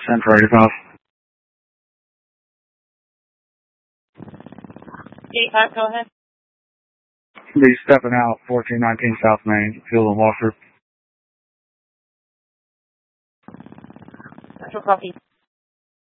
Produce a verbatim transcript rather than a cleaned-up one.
Central eighty-five. eighty-five, go ahead. Be stepping out, fourteen nineteen South Main, fuel and washer. Central copy.